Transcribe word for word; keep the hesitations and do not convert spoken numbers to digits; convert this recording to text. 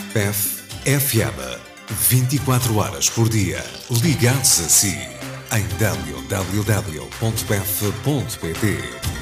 P E F F M, vinte e quatro horas por dia, ligados a si, em w w w ponto p e f ponto p t.